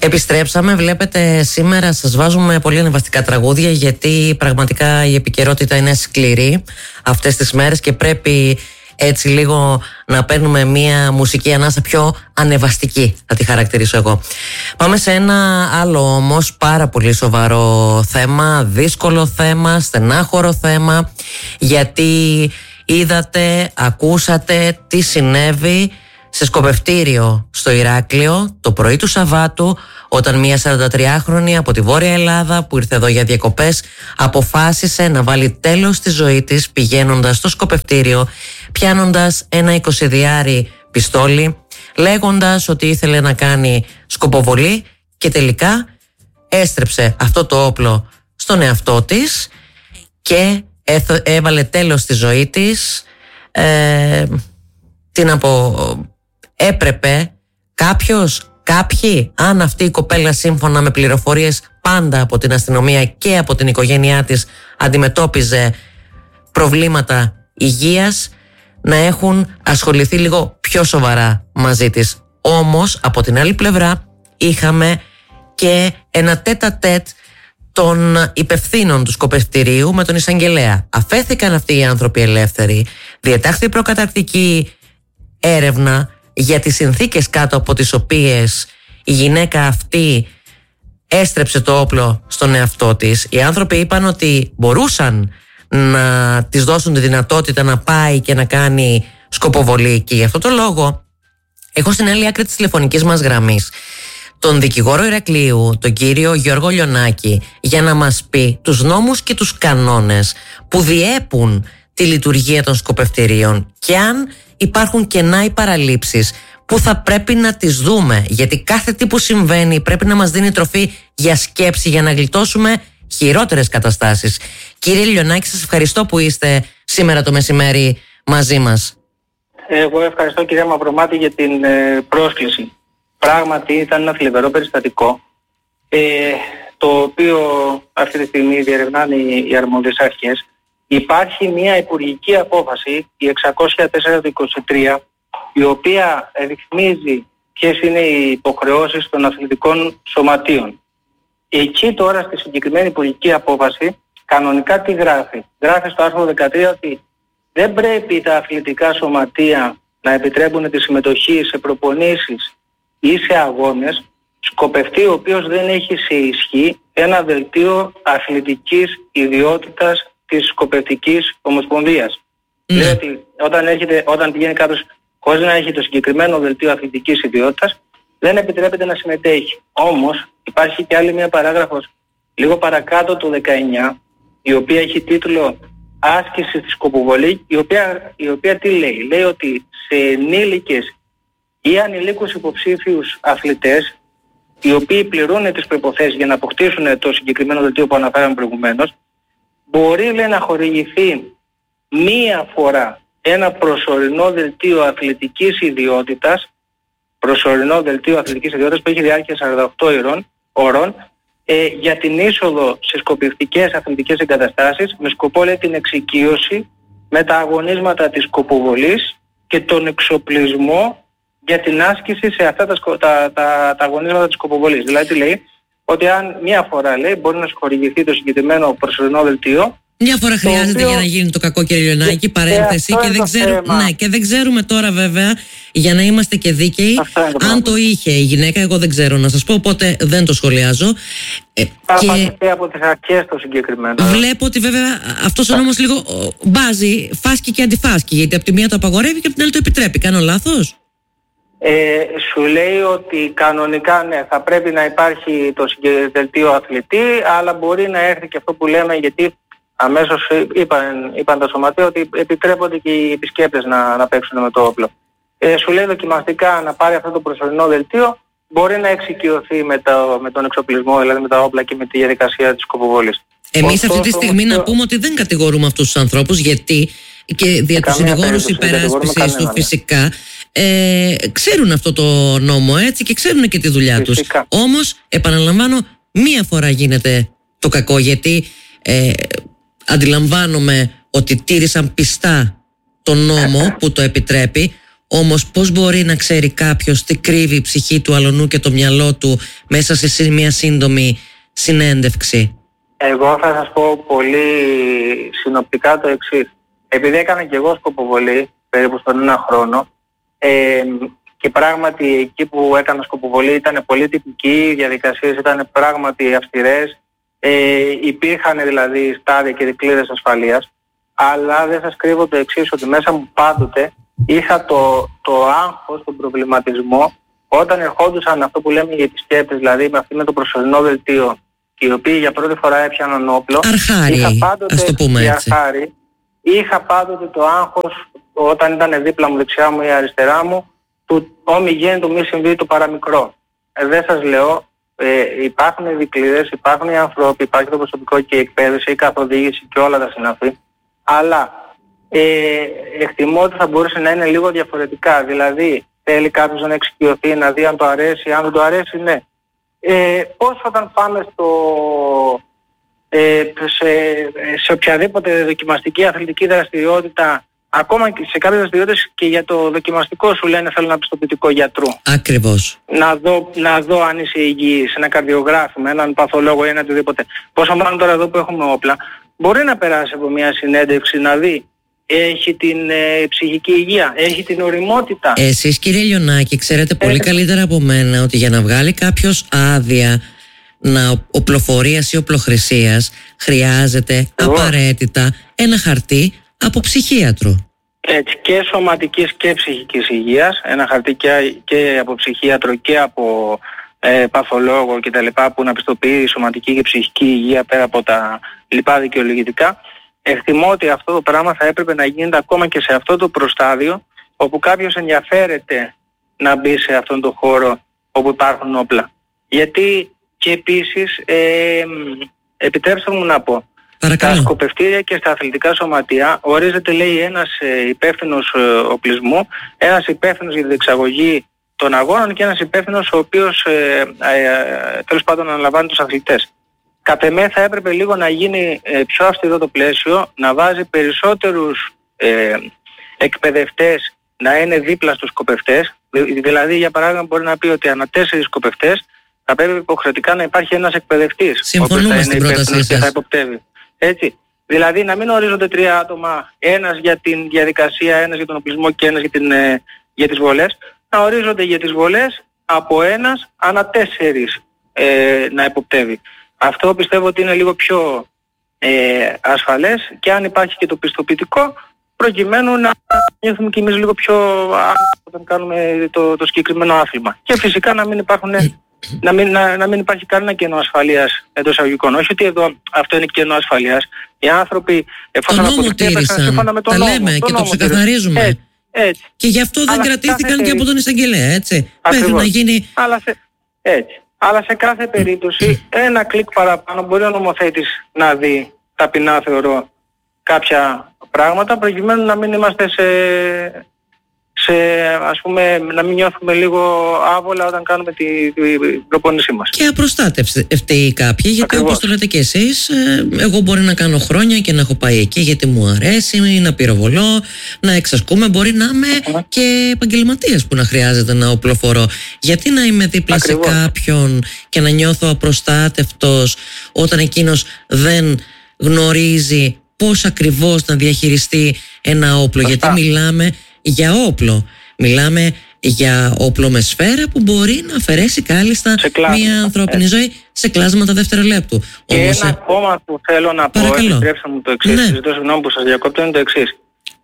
Επιστρέψαμε, βλέπετε σήμερα σας βάζουμε πολύ ανεβαστικά τραγούδια, γιατί πραγματικά η επικαιρότητα είναι σκληρή αυτές τις μέρες και πρέπει έτσι λίγο να παίρνουμε μια μουσική ανάσα πιο ανεβαστική, θα τη χαρακτηρίσω εγώ. Πάμε σε ένα άλλο όμως πάρα πολύ σοβαρό θέμα, δύσκολο θέμα, στενάχωρο θέμα, γιατί είδατε, ακούσατε τι συνέβη σε σκοπευτήριο στο Ηράκλειο το πρωί του Σαββάτου, όταν μια 43χρονη από τη Βόρεια Ελλάδα που ήρθε εδώ για διακοπές αποφάσισε να βάλει τέλος στη ζωή της πηγαίνοντας στο σκοπευτήριο, πιάνοντας ένα 20διάρι πιστόλι, λέγοντας ότι ήθελε να κάνει σκοποβολή και τελικά έστρεψε αυτό το όπλο στον εαυτό της και έβαλε τέλος στη ζωή της. Τι να πω, έπρεπε κάποιοι, αν αυτή η κοπέλα σύμφωνα με πληροφορίες πάντα από την αστυνομία και από την οικογένειά της αντιμετώπιζε προβλήματα υγείας, να έχουν ασχοληθεί λίγο πιο σοβαρά μαζί της. Όμως από την άλλη πλευρά είχαμε και ένα τέτα-τέτ των υπευθύνων του σκοπευτηρίου με τον εισαγγελέα. Αφέθηκαν αυτοί οι άνθρωποι ελεύθεροι, διετάχθη προκαταρκτική έρευνα για τις συνθήκες κάτω από τις οποίες η γυναίκα αυτή έστρεψε το όπλο στον εαυτό της. Οι άνθρωποι είπαν ότι μπορούσαν να της δώσουν τη δυνατότητα να πάει και να κάνει σκοποβολή, και γι' αυτό το λόγο έχω στην άλλη άκρη της τηλεφωνικής μας γραμμής τον δικηγόρο Ηρακλείου, τον κύριο Γιώργο Λιονάκη, για να μας πει τους νόμους και τους κανόνες που διέπουν τη λειτουργία των σκοπευτηρίων και αν υπάρχουν κενά ή παραλήψεις που θα πρέπει να τις δούμε, γιατί κάθε τι που συμβαίνει πρέπει να μας δίνει τροφή για σκέψη, για να γλιτώσουμε χειρότερες καταστάσεις. Κύριε Λιονάκη, σας ευχαριστώ που είστε σήμερα το μεσημέρι μαζί μας. Εγώ ευχαριστώ, κυρία Μαυρομάτη, για την πρόσκληση. Πράγματι ήταν ένα θλιβερό περιστατικό, το οποίο αυτή τη στιγμή διερευνάνε οι αρμόδιες αρχές. Υπάρχει μια υπουργική απόφαση, η 604/23, η οποία ρυθμίζει ποιες είναι οι υποχρεώσεις των αθλητικών σωματείων. Εκεί τώρα στη συγκεκριμένη υπουργική απόφαση κανονικά τι γράφει? Γράφει στο άρθρο 13 ότι δεν πρέπει τα αθλητικά σωματεία να επιτρέπουν τη συμμετοχή σε προπονήσεις ή σε αγώνες σκοπευτή ο οποίος δεν έχει σε ισχύ ένα δελτίο αθλητικής ιδιότητας της σκοπευτικής ομοσπονδίας. Λέει ότι όταν πηγαίνει κάποιος χωρίς να έχει το συγκεκριμένο δελτίο αθλητικής ιδιότητας, δεν επιτρέπεται να συμμετέχει. Όμως υπάρχει και άλλη μια παράγραφος λίγο παρακάτω το 19, η οποία έχει τίτλο «Άσκηση στη σκοποβολή», η οποία τι λέει? Λέει ότι σε ενήλικες ή ανηλίκους υποψήφιους αθλητές, οι οποίοι πληρούν τις προϋποθέσεις για να αποκτήσουν το συγκεκριμένο δελτίο που αναφέραμε προηγουμένως, μπορεί, λέει, να χορηγηθεί μία φορά ένα προσωρινό δελτίο αθλητικής ιδιότητας, που έχει διάρκεια 48 ώρων, για την είσοδο σε σκοπευτικές αθλητικές εγκαταστάσεις με σκοπό, λέει, την εξοικείωση με τα αγωνίσματα της σκοποβολής και τον εξοπλισμό για την άσκηση σε αυτά τα αγωνίσματα της σκοποβολής. Δηλαδή λέει ότι αν μία φορά, λέει, μπορεί να σου χορηγηθεί το συγκεκριμένο προσωρινό δελτίο. Μια φορά χρειάζεται για να γίνει το κακό, κύριε Λιονάκη, παρένθεση, και δεν ξέρουμε τώρα βέβαια, για να είμαστε και δίκαιοι, αν το είχε η γυναίκα, εγώ δεν ξέρω να σας πω, οπότε δεν το σχολιάζω. Και από τις αρχές το συγκεκριμένο. Βλέπω ότι βέβαια αυτός ο νόμος λίγο μπάζει, φάσκει και αντιφάσκει, γιατί από τη μία το απαγορεύει και από την άλλη το επιτρέπει. Κάνω λάθος? Σου λέει ότι κανονικά ναι, θα πρέπει να υπάρχει το δελτίο αθλητή, αλλά μπορεί να έρθει και αυτό που λέμε, γιατί αμέσως είπαν τα σωματεία ότι επιτρέπονται και οι επισκέπτες να παίξουν με το όπλο. Σου λέει δοκιμαστικά να πάρει αυτό το προσωρινό δελτίο, μπορεί να εξοικειωθεί με τον εξοπλισμό, δηλαδή με τα όπλα και με τη διαδικασία της σκοποβολής. Εμείς αυτή τη στιγμή να πούμε ότι δεν κατηγορούμε αυτούς τους ανθρώπους, γιατί και δια του συνηγόρου υπεράσπισης του φυσικά ξέρουν αυτό το νόμο, έτσι, και ξέρουν και τη δουλειά τους. Όμως επαναλαμβάνω, μία φορά γίνεται το κακό, γιατί αντιλαμβάνομαι ότι τήρησαν πιστά τον νόμο που το επιτρέπει, Όμως πώς μπορεί να ξέρει κάποιος τι κρύβει η ψυχή του αλωνού και το μυαλό του μέσα σε μια σύντομη συνέντευξη? Εγώ θα σας πω πολύ συνοπτικά το εξής. Επειδή έκανα και εγώ σκοποβολή περίπου στον ένα χρόνο, και πράγματι εκεί που έκανα σκοποβολή ήταν πολύ τυπική, οι διαδικασίες ήταν πράγματι αυστηρές, υπήρχαν δηλαδή στάδια και δικλείδες ασφαλείας, αλλά δεν σας κρύβω το εξής, ότι μέσα μου πάντοτε είχα το άγχος, τον προβληματισμό, όταν ερχόντουσαν αυτό που λέμε οι επισκέπτες, δηλαδή με αυτή με το προσωρινό δελτίο, οι οποίοι για πρώτη φορά έπιαναν όπλο. Αρχάρι, ας το πούμε έτσι. Είχα πάντοτε το άγχος, όταν ήταν δίπλα μου, δεξιά μου ή αριστερά μου, του όμοι γέννητο μη συμβεί το παραμικρό. Δεν σας λέω, υπάρχουν οι δικλείδες, υπάρχουν οι άνθρωποι, υπάρχει το προσωπικό και η εκπαίδευση, η καθοδήγηση και όλα τα συναφή, αλλά εκτιμώ ότι θα μπορούσε να είναι λίγο διαφορετικά. Δηλαδή, θέλει κάποιος να εξοικειωθεί, να δει αν το αρέσει, αν δεν το αρέσει, ναι. Πώς όταν πάμε σε οποιαδήποτε δοκιμαστική αθλητική δραστηριότητα, ακόμα και σε κάποιες δραστηριότητες και για το δοκιμαστικό σου λένε θέλω ένα πιστοποιητικό γιατρού. Ακριβώς. Να δω αν είσαι υγιής, ένα καρδιογράφημα, έναν παθολόγο ή ένα οτιδήποτε. Πόσο μάλλον τώρα εδώ που έχουμε όπλα, μπορεί να περάσει από μια συνέντευξη να δει. Έχει την ψυχική υγεία, έχει την οριμότητα. Εσείς κύριε Λιονάκη ξέρετε πολύ καλύτερα από μένα ότι για να βγάλει κάποιος άδεια οπλοφορίας ή οπλοχρησίας χρειάζεται απαραίτητα ένα χαρτί από ψυχίατρο. Έτσι, και σωματικής και ψυχικής υγείας, ένα χαρτί και από ψυχίατρο και από παθολόγο κτλ. Που να πιστοποιεί η σωματική και ψυχική υγεία πέρα από τα λοιπά δικαιολογητικά. Εκτιμώ ότι αυτό το πράγμα θα έπρεπε να γίνεται ακόμα και σε αυτό το προστάδιο, όπου κάποιος ενδιαφέρεται να μπει σε αυτόν τον χώρο όπου υπάρχουν όπλα. Γιατί και επίσης, επιτρέψτε μου να πω, παρακαλώ. Στα σκοπευτήρια και στα αθλητικά σωματεία ορίζεται, λέει, ένας υπεύθυνος οπλισμού, ένας υπεύθυνος για την εξαγωγή των αγώνων και ένας υπεύθυνος ο οποίος τέλος πάντων αναλαμβάνει τους αθλητές. Κατ' εμέ θα έπρεπε λίγο να γίνει πιο αυστηρό το πλαίσιο, να βάζει περισσότερους εκπαιδευτές να είναι δίπλα στους σκοπευτές. Δηλαδή, για παράδειγμα, μπορεί να πει ότι ανά 4 σκοπευτές θα πρέπει υποχρεωτικά να υπάρχει ένας εκπαιδευτής. Συμφωνούμε στην πρότασή σας. Και θα υποπτεύει. Έτσι. Δηλαδή, να μην ορίζονται 3 άτομα, ένας για την διαδικασία, ένας για τον οπλισμό και ένας για τις βολές. Να ορίζονται για τις βολές από ένας ανά 4 να υποπτεύει. Αυτό πιστεύω ότι είναι λίγο πιο ασφαλές, και αν υπάρχει και το πιστοποιητικό, προκειμένου να νιώθουμε κι εμείς λίγο πιο όταν κάνουμε το συγκεκριμένο άθλημα. Και φυσικά να μην υπάρχει κανένα κενό ασφαλείας εντός εισαγωγικών. Όχι ότι εδώ αυτό είναι κενό ασφαλείας. Οι άνθρωποι, εφόσον αποδειχτεί σύμφωνα με τον νόμο, τα λέμε και το ξεκαθαρίζουμε. Έτσι. Και γι' αυτό δεν κρατήθηκαν και από τον εισαγγελέα, έτσι. Πρέπει να γίνει. Αλλά σε κάθε περίπτωση ένα κλικ παραπάνω μπορεί ο νομοθέτης να δει ταπεινά, θεωρώ, κάποια πράγματα, προκειμένου να μην είμαστε ας πούμε, να μην νιώθουμε λίγο άβολα όταν κάνουμε την προπόνησή μας. Και απροστάτευτοι κάποιοι, γιατί ακριβώς, όπως το λέτε και εσείς, εγώ μπορεί να κάνω χρόνια και να έχω πάει εκεί γιατί μου αρέσει, να πυροβολώ, να εξασκούμε, μπορεί να είμαι και επαγγελματίας που να χρειάζεται να οπλοφορώ. Γιατί να είμαι δίπλα ακριβώς σε κάποιον και να νιώθω απροστάτευτος όταν εκείνος δεν γνωρίζει πώς ακριβώς να διαχειριστεί ένα όπλο? Γιατί μιλάμε για όπλο. Μιλάμε για όπλο με σφαίρα που μπορεί να αφαιρέσει κάλλιστα μια ανθρώπινη ζωή σε κλάσματα δευτερολέπτου. Και όμως, ένα ακόμα που θέλω να πω, επιτρέψτε μου το εξής, ζητώ συγγνώμη που σας διακόπτω, είναι το εξής.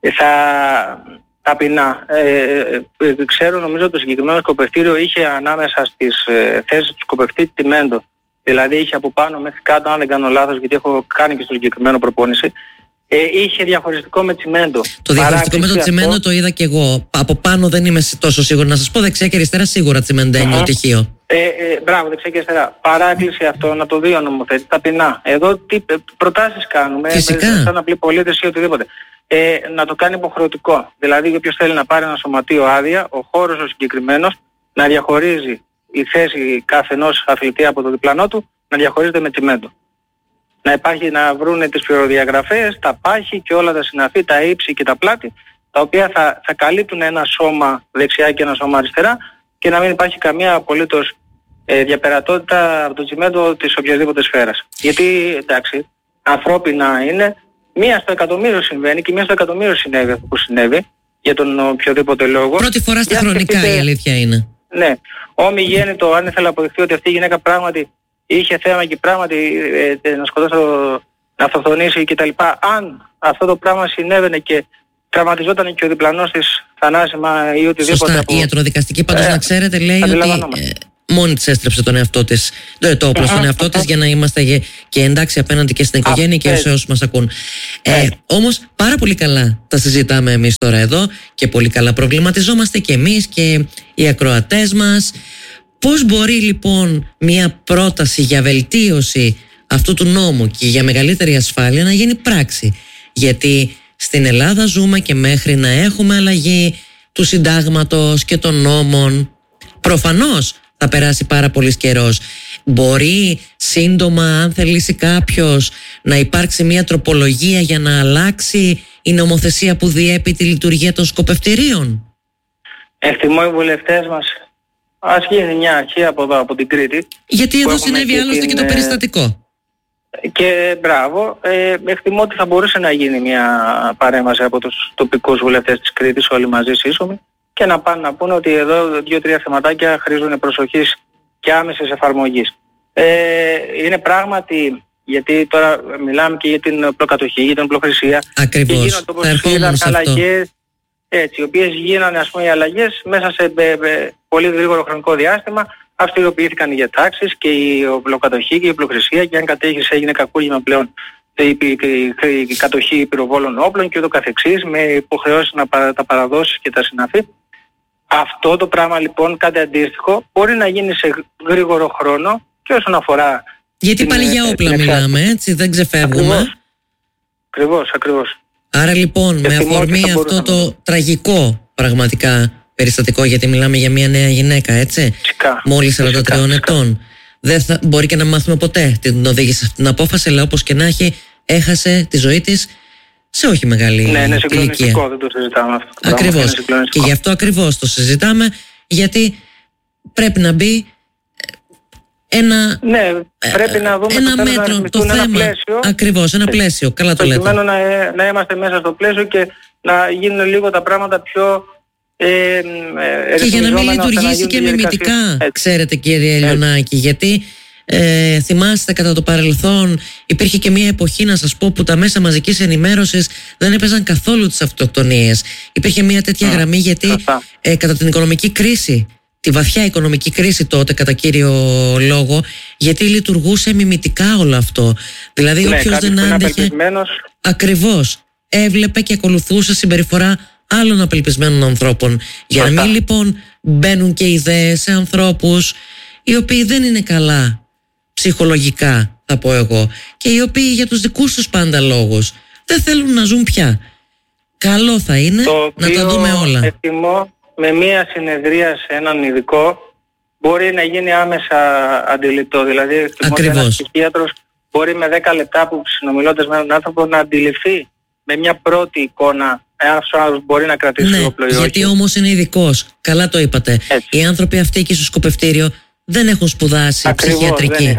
Ταπεινά, ξέρω, νομίζω ότι το συγκεκριμένο σκοπευτήριο είχε ανάμεσα στις θέσεις του σκοπευτή τιμέντο. Δηλαδή είχε από πάνω μέχρι κάτω, αν δεν κάνω λάθος, γιατί έχω κάνει και στο συγκεκριμένο προπόνηση, είχε διαχωριστικό με τσιμέντο. Το διαχωριστικό με το τσιμέντο το είδα και εγώ. Από πάνω δεν είμαι τόσο σίγουρη. Να σας πω, δεξιά και αριστερά σίγουρα τσιμεντένιο τυχείο. Μπράβο, δεξιά και αριστερά. Παράκληση αυτό να το δει ο νομοθέτης ταπεινά. Εδώ τι προτάσεις κάνουμε, σαν απλοί πολίτες ή οτιδήποτε. Να το κάνει υποχρεωτικό. Δηλαδή, όποιος θέλει να πάρει ένα σωματείο άδεια, ο χώρος ο συγκεκριμένος να διαχωρίζει η θέση καθενός αθλητή από το διπλανό του, να διαχωρίζεται με τσιμέντο. Να βρούνε τις πληροδιαγραφές, τα πάχη και όλα τα συναφή, τα ύψη και τα πλάτη, τα οποία θα καλύπτουν ένα σώμα δεξιά και ένα σώμα αριστερά και να μην υπάρχει καμία απολύτως διαπερατότητα από το τσιμέντο της οποιασδήποτε σφαίρας. Γιατί, εντάξει, ανθρώπινα είναι, μία στο εκατομμύριο συμβαίνει και μία στο εκατομμύριο συνέβη αυτό που συνέβη για τον οποιοδήποτε λόγο. Πρώτη φορά στα χρονικά η αλήθεια είναι. Ναι. Ομιγέννητο, αν ήθελα να αποδειχθεί ότι αυτή η γυναίκα πράγματι είχε θέμα και πράγματι να σκοτώσει, να αυτοκτονήσει κτλ. Αν αυτό το πράγμα συνέβαινε και τραυματιζόταν και ο διπλανός της θανάσιμα ή οτιδήποτε. Σωστά, η ιατροδικαστική πάντως να ξέρετε λέει ότι μόνη της έστρεψε τον εαυτό της, το όπλο στον εαυτό της για να είμαστε και εντάξει απέναντι και στην οικογένεια και σε όσους μας ακούν. Όμως πάρα πολύ καλά τα συζητάμε εμείς τώρα εδώ και πολύ καλά προβληματιζόμαστε και εμείς και οι ακροατές μας. Πώς μπορεί λοιπόν μια πρόταση για βελτίωση αυτού του νόμου και για μεγαλύτερη ασφάλεια να γίνει πράξη? Γιατί στην Ελλάδα ζούμε και μέχρι να έχουμε αλλαγή του συντάγματος και των νόμων προφανώς θα περάσει πάρα πολύς καιρός. Μπορεί σύντομα, αν θελήσει κάποιος, να υπάρξει μια τροπολογία για να αλλάξει η νομοθεσία που διέπει τη λειτουργία των σκοπευτηρίων? Εκτιμώ οι βουλευτές μας, ας γίνει μια αρχή από εδώ, από την Κρήτη. Γιατί εδώ συνέβη άλλωστε και το περιστατικό. Και μπράβο, εκτιμώ ότι θα μπορούσε να γίνει μια παρέμβαση από τους τοπικούς βουλευτές της Κρήτης, όλοι μαζί σύσσωμοι, και να πάνε να πούνε ότι εδώ 2-3 θεματάκια χρήζουν προσοχής και άμεσης εφαρμογής. Είναι πράγματι, γιατί τώρα μιλάμε και για την οπλοκατοχή, για την οπλοχρησία. Ακριβώς. Και γίνονται όπως είδαν αλλαγές, έτσι, οι οποίες γίνανε ας πούμε οι αλλαγές μέσα σε πολύ γρήγορο χρονικό διάστημα. Αυστηροποιήθηκαν οι διατάξεις και η οπλοκατοχή και η οπλοχρησία, και αν κατέχεις έγινε κακούργημα πλέον η κατοχή πυροβόλων όπλων και ούτω καθεξής, με υποχρεώσεις να τα παραδώσεις και τα συναφή. Αυτό το πράγμα λοιπόν, κάτι αντίστοιχο, μπορεί να γίνει σε γρήγορο χρόνο και όσον αφορά... Γιατί πάλι για όπλα μιλάμε, έτσι, δεν ξεφεύγουμε. Ακριβώς. Άρα λοιπόν, με αφορμή αυτό το τραγικό πραγματικά περιστατικό, γιατί μιλάμε για μια νέα γυναίκα, έτσι, μόλις 43 ετών. Δεν θα μπορεί και να μάθουμε ποτέ την οδήγησε αυτή την απόφαση, αλλά όπως και να έχει, έχασε τη ζωή της σε όχι μεγάλη ηλικία. Ναι, είναι συγκλονιστικό, δεν το συζητάμε αυτό. Ακριβώς. Και γι' αυτό ακριβώς το συζητάμε, γιατί πρέπει να μπει πρέπει να δούμε ένα μέτρο, το θέμα. Ένα πλαίσιο, ακριβώς, ένα πλαίσιο. Καλά το λέτε. Προκειμένου να είμαστε μέσα στο πλαίσιο και να γίνουν λίγο τα πράγματα πιο... και για να μην λειτουργήσει και μιμητικά, ξέρετε κύριε Ελιονάκη, γιατί θυμάστε κατά το παρελθόν υπήρχε και μια εποχή, να σας πω, που τα μέσα μαζικής ενημέρωσης δεν έπαιζαν καθόλου τις αυτοκτονίες. Υπήρχε μια τέτοια γραμμή, γιατί κατά την οικονομική κρίση, τη βαθιά οικονομική κρίση τότε κατά κύριο λόγο, γιατί λειτουργούσε μιμητικά όλο αυτό. Δηλαδή όποιος δεν άντεχε, ακριβώς, έβλεπε και ακολουθούσε συμπεριφορά άλλων απελπισμένων ανθρώπων. Για να μην λοιπόν μπαίνουν και ιδέες σε ανθρώπους οι οποίοι δεν είναι καλά ψυχολογικά, θα πω εγώ, και οι οποίοι για τους δικούς τους πάντα λόγους δεν θέλουν να ζουν πια. Καλό θα είναι να τα δούμε όλα. Εκτιμώ με μία συνεδρία σε έναν ειδικό μπορεί να γίνει άμεσα αντιληπτό. Δηλαδή εκτιμώ ότι ένας ψυχίατρος μπορεί με 10 λεπτά που συνομιλώντας με έναν άνθρωπο να αντιληφθεί με μια πρώτη εικόνα εάν αυτός ο άνθρωπος μπορεί να κρατήσει το όπλο ή όχι. Γιατί όμως είναι ειδικός. Καλά το είπατε. Έτσι. Οι άνθρωποι αυτοί εκεί στο σκοπευτήριο δεν έχουν σπουδάσει ψυχιατρική.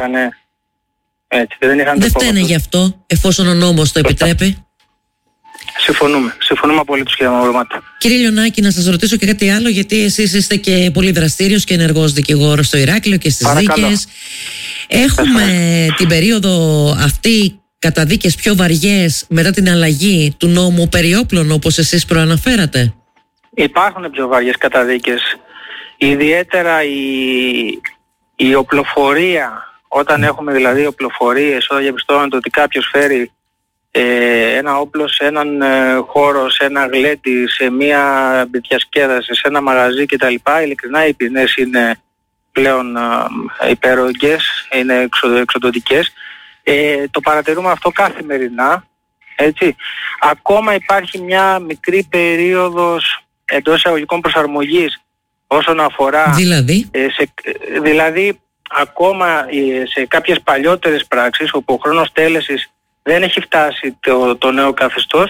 Δεν φταίνε γι' αυτό, εφόσον ο νόμος το επιτρέπει. Συμφωνούμε απολύτως, κύριε Μαυρομάτη. Κύριε Λιονάκη, να σας ρωτήσω και κάτι άλλο, γιατί εσείς είστε και πολύ δραστήριος και ενεργός δικηγόρος στο Ηράκλειο και στις δίκες. Έχουμε την περίοδο αυτή καταδίκες πιο βαριές μετά την αλλαγή του νόμου περί όπλων, όπως εσείς προαναφέρατε? Υπάρχουν πιο βαριές καταδίκες. Ιδιαίτερα η οπλοφορία, όταν έχουμε δηλαδή οπλοφορίες, όταν διαπιστώνεται ότι κάποιος φέρει ένα όπλο σε έναν χώρο, σε ένα γλέντι, σε μια διασκέδαση, σε ένα μαγαζί κτλ. Ειλικρινά οι ποινές είναι πλέον υπέρογγες, είναι εξοντωτικές. Το παρατηρούμε αυτό καθημερινά, έτσι. Ακόμα υπάρχει μια μικρή περίοδος εντός εισαγωγικών προσαρμογής όσον αφορά... Δηλαδή ακόμα σε κάποιες παλιότερες πράξεις όπου ο χρόνος τέλεσης δεν έχει φτάσει το νέο καθεστώς,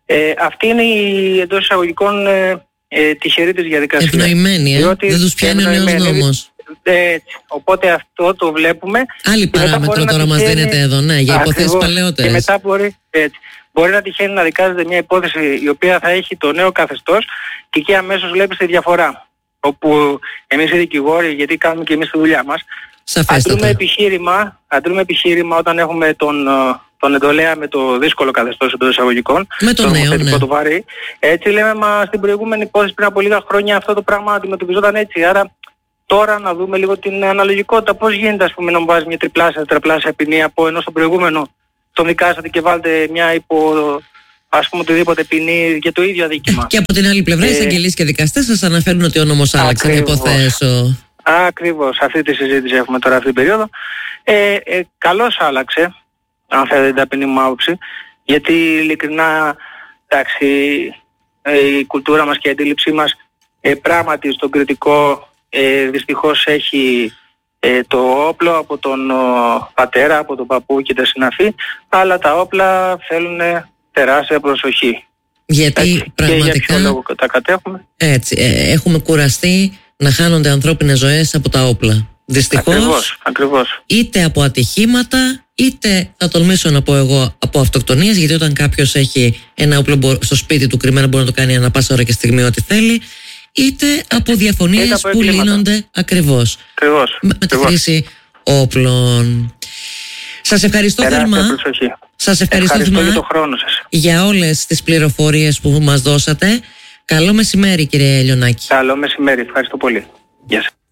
Αυτή είναι η εντός εισαγωγικών τυχερή της διαδικασία. Ευνοημένη, δεν τους πιάνει ο νέος νόμος. Οπότε αυτό το βλέπουμε. Άλλη παράμετρο τώρα μας δίνεται εδώ, ναι, για υποθέσεις παλαιότερες. Και μετά μπορεί να τυχαίνει να δικάζεται μια υπόθεση η οποία θα έχει το νέο καθεστώς και εκεί αμέσως βλέπεις τη διαφορά. Όπου εμείς οι δικηγόροι, γιατί κάνουμε και εμείς τη δουλειά μας, αντλούμε επιχείρημα όταν έχουμε τον εντολέα με το δύσκολο καθεστώς εντός εισαγωγικών, με το νέο, το βαρύ. Έτσι λέμε, μα στην προηγούμενη υπόθεση πριν από λίγα χρόνια αυτό το πράγμα αντιμετωπιζόταν έτσι. Άρα τώρα να δούμε λίγο την αναλογικότητα. Πώς γίνεται, ας πούμε, να μου βάζει μια τριπλάσια ποινή από ενώ στο προηγούμενο τον δικάσατε και βάλτε μια ας πούμε οτιδήποτε ποινή για το ίδιο αδίκημα. Και από την άλλη πλευρά, οι εισαγγελείς και δικαστές σας αναφέρουν ότι ο νόμος άλλαξε, να υποθέσω. Ακριβώς, αυτή τη συζήτηση έχουμε τώρα αυτή την περίοδο. Καλώς άλλαξε, αν θέλετε την ταπεινή μου άποψη, γιατί ειλικρινά, εντάξει, η κουλτούρα μας και η αντίληψή μας πράγματι στον κριτικό δυστυχώς έχει το όπλο από τον πατέρα, από τον παππού και τα συναφή, αλλά τα όπλα θέλουν τεράστια προσοχή. Γιατί πραγματικά και για ποιο λόγο τα κατέχουμε. Έτσι, έχουμε κουραστεί να χάνονται ανθρώπινες ζωές από τα όπλα. Δυστυχώς, ακριβώς. Είτε από ατυχήματα, είτε θα τολμήσω να πω εγώ από αυτοκτονίες, γιατί όταν κάποιος έχει ένα όπλο στο σπίτι του κρυμμένο μπορεί να το κάνει ανά πάσα ώρα και στιγμή ό,τι θέλει, είτε από διαφωνίες που λύνονται ακριβώς με τη χρήση όπλων. Σας ευχαριστώ θερμά. Σας ευχαριστώ θερμά για το χρόνο σας. Για όλες τις πληροφορίες που μας δώσατε. Καλό μεσημέρι, κύριε Λιονάκη. Καλό μεσημέρι. Ευχαριστώ πολύ. Γεια σας.